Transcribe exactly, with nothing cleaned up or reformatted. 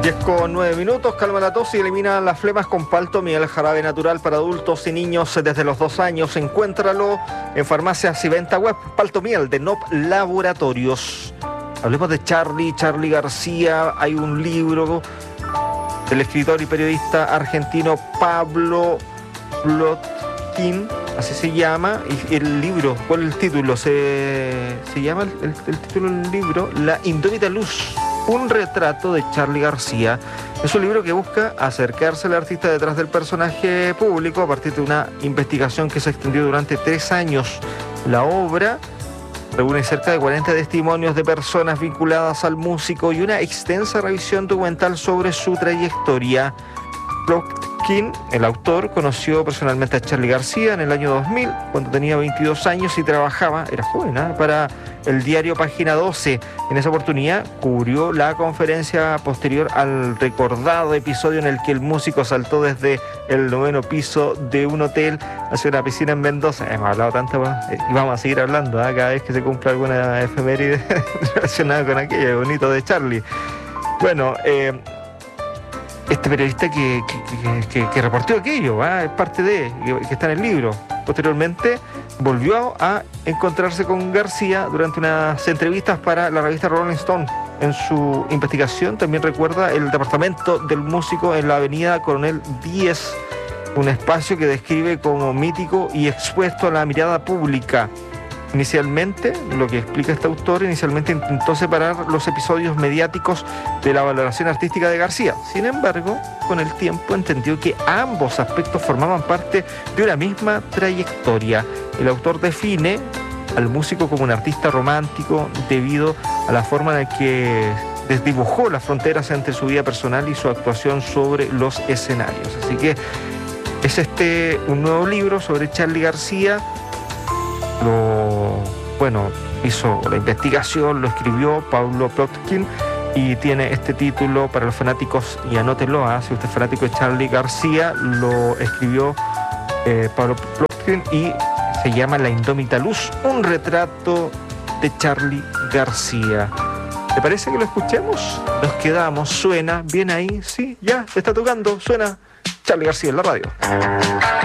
diez con nueve minutos, calma la tos y elimina las flemas con Paltomiel, jarabe natural para adultos y niños desde los dos años. Encuéntralo en farmacias y venta web. Paltomiel de N O P Laboratorios. Hablemos de Charly, Charly García. Hay un libro del escritor y periodista argentino Pablo Plotkin, así se llama, y el libro, ¿cuál es el título? Se, se llama el, el, el título del libro La Indómita Luz, un retrato de Charly García. Es un libro que busca acercarse al artista detrás del personaje público a partir de una investigación que se extendió durante tres años. La obra reúne cerca de cuarenta testimonios de personas vinculadas al músico y una extensa revisión documental sobre su trayectoria. Plotkin, el autor, conoció personalmente a Charly García en el año dos mil, cuando tenía veintidós años y trabajaba, era joven, ¿eh? para el diario Página doce. En esa oportunidad cubrió la conferencia posterior al recordado episodio en el que el músico saltó desde el noveno piso de un hotel hacia una piscina en Mendoza. Hemos hablado tanto y vamos a seguir hablando ¿eh? cada vez que se cumpla alguna efeméride relacionada con aquello bonito de Charly. Bueno, eh, este periodista que, que, que, que reportó aquello, ¿eh? es parte de, que, que está en el libro. Posteriormente volvió a encontrarse con García durante unas entrevistas para la revista Rolling Stone. En su investigación también recuerda el departamento del músico en la avenida Coronel Díez, un espacio que describe como mítico y expuesto a la mirada pública. Inicialmente, lo que explica este autor, inicialmente intentó separar los episodios mediáticos de la valoración artística de García. Sin embargo, con el tiempo entendió que ambos aspectos formaban parte de una misma trayectoria. El autor define al músico como un artista romántico debido a la forma en la que desdibujó las fronteras entre su vida personal y su actuación sobre los escenarios. Así que es este un nuevo libro sobre Charly García. Lo, bueno, hizo la investigación, lo escribió Pablo Plotkin y tiene este título para los fanáticos, y anótenlo, ¿eh? si usted es fanático de Charly García, lo escribió eh, Pablo Plotkin y se llama La Indómita Luz, un retrato de Charly García. ¿Te parece que lo escuchemos? Nos quedamos, suena bien ahí, sí, ya, está tocando, suena Charly García en la radio.